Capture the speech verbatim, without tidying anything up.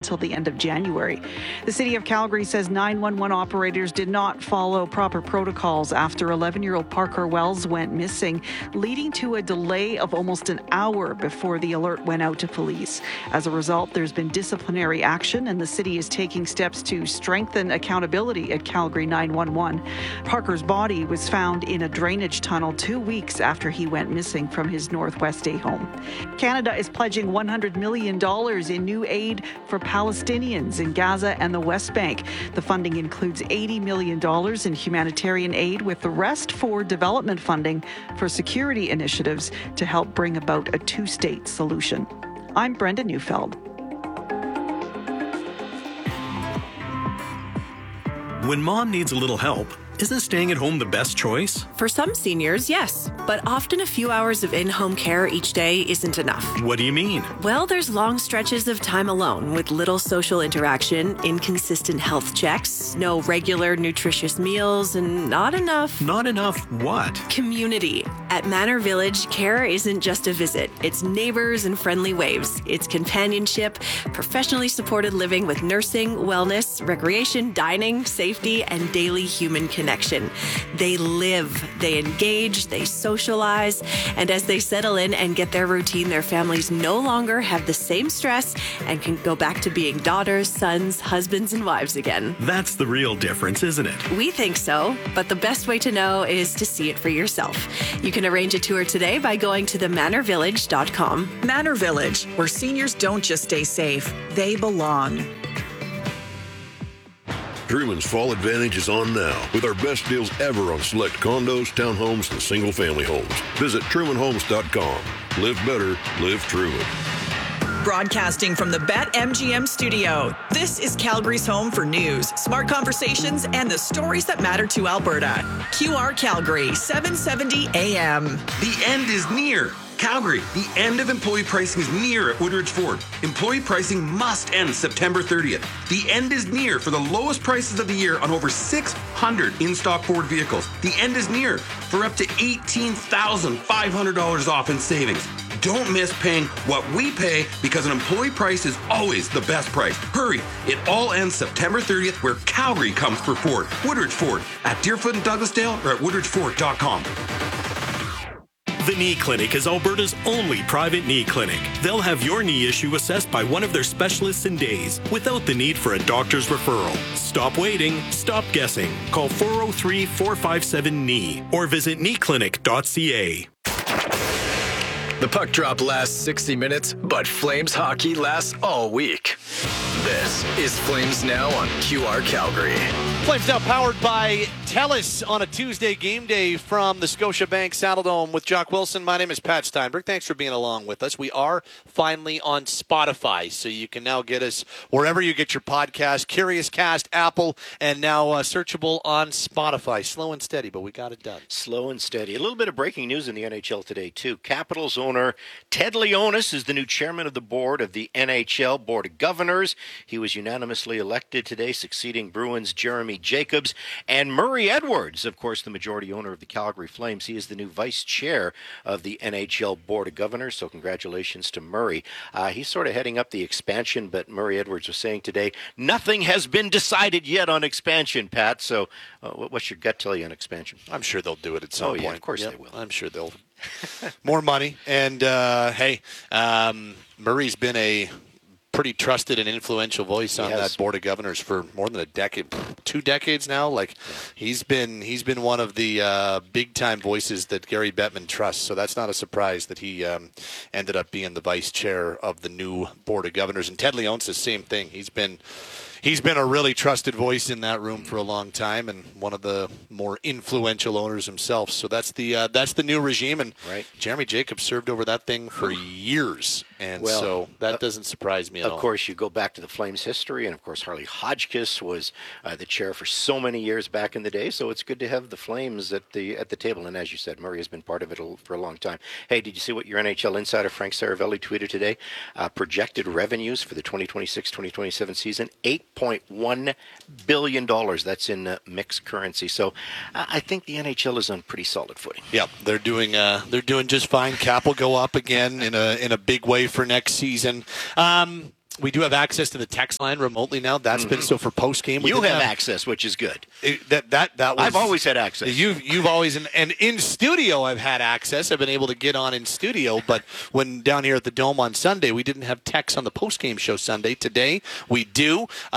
until the end of January. The City of Calgary says nine one one operators did not follow proper protocols after eleven-year-old Parker Wells went missing, leading to a delay of almost an hour before the alert went out to police. As a result, there's been disciplinary action, and the city is taking steps to strengthen accountability at Calgary nine one one. Parker's body was found in a drainage tunnel two weeks after he went missing from his Northwest Day home. Canada is pledging one hundred million dollars in new aid for Palestinians in Gaza and the West Bank. The funding includes eighty million dollars in humanitarian aid, with the rest for development funding for security initiatives to help bring about a two-state solution. I'm Brenda Neufeld. When mom needs a little help, isn't staying at home the best choice? For some seniors, yes. But often a few hours of in-home care each day isn't enough. What do you mean? Well, there's long stretches of time alone with little social interaction, inconsistent health checks, no regular nutritious meals, and not enough... Not enough what? Community. At Manor Village, care isn't just a visit. It's neighbors and friendly waves. It's companionship, professionally supported living with nursing, wellness, recreation, dining, safety, and daily human connection. Connection. They live, they engage, they socialize, and as they settle in and get their routine, their families no longer have the same stress and can go back to being daughters, sons, husbands, and wives again. That's the real difference, isn't it? We think so, but the best way to know is to see it for yourself. You can arrange a tour today by going to the manor village dot com. Manor Village, where seniors don't just stay safe, they belong. Truman's Fall Advantage is on now with our best deals ever on select condos, townhomes, and single-family homes. Visit truman homes dot com. Live better, live Truman. Broadcasting from the BetMGM studio, this is Calgary's home for news, smart conversations, and the stories that matter to Alberta. Q R Calgary, seven seventy A M. The end is near. Calgary, the end of employee pricing is near at Woodridge Ford. Employee pricing must end September thirtieth. The end is near for the lowest prices of the year on over six hundred in-stock Ford vehicles. The end is near for up to eighteen thousand five hundred dollars off in savings. Don't miss paying what we pay, because an employee price is always the best price. Hurry, it all ends September thirtieth, where Calgary comes for Ford. Woodridge Ford at Deerfoot and Douglasdale, or at woodridge ford dot com. The Knee Clinic is Alberta's only private knee clinic. They'll have your knee issue assessed by one of their specialists in days, without the need for a doctor's referral. Stop waiting, stop guessing. Call four oh three, four five seven, K N E E or visit knee clinic dot c a. The puck drop lasts sixty minutes, but Flames hockey lasts all week. This is Flames Now on Q R Calgary. Flames Now powered by TELUS on a Tuesday game day from the Scotiabank Saddledome with Jock Wilson. My name is Pat Steinberg. Thanks for being along with us. We are finally on Spotify, so you can now get us wherever you get your podcast, Curious Cast, Apple, and now uh, searchable on Spotify. Slow and steady, but we got it done. Slow and steady. A little bit of breaking news in the N H L today, too. Capitals owner Ted Leonsis is the new chairman of the board of the N H L Board of Governors. He was unanimously elected today, succeeding Bruins' Jeremy Jacobs. And Murray Edwards, of course, the majority owner of the Calgary Flames. He is the new vice chair of the N H L Board of Governors, so congratulations to Murray. Uh, he's sort of heading up the expansion, but Murray Edwards was saying today, nothing has been decided yet on expansion, Pat. So uh, what's your gut tell you on expansion? I'm sure they'll do it at some oh, point. Yeah, of course yep, they will. I'm sure they'll. More money. And, uh, hey, um, Murray's been a pretty trusted and influential voice on that board of governors for more than a decade, two decades now. Like yeah. he's been he's been one of the uh, big time voices that Gary Bettman trusts. So that's not a surprise that he um, ended up being the vice chair of the new board of governors. And Ted Leonsis, same thing. He's been. He's been a really trusted voice in that room for a long time, and one of the more influential owners himself. So that's the uh, that's the new regime, and right. Jeremy Jacobs served over that thing for years, and well, so that uh, doesn't surprise me at of all. Of course, you go back to the Flames' history, and of course, Harley Hodgkiss was uh, the chair for so many years back in the day. So it's good to have the Flames at the at the table. And as you said, Murray has been part of it for a long time. Hey, did you see what your N H L insider Frank Saravelli tweeted today? Uh, projected revenues for the twenty twenty-six twenty twenty-seven season: eight point one billion dollars. That's in uh, mixed currency. So uh, I think the N H L is on pretty solid footing. Yeah, they're doing uh, they're doing just fine. Cap will go up again in a in a big way for next season. Um, we do have access to the text line remotely now. That's mm-hmm. been so for post game. You have, have access, which is good. It, that that that was, I've always had access. You've you've always and, and in studio I've had access. I've been able to get on in studio, but when down here at the Dome on Sunday, we didn't have text on the post game show Sunday. Today we do.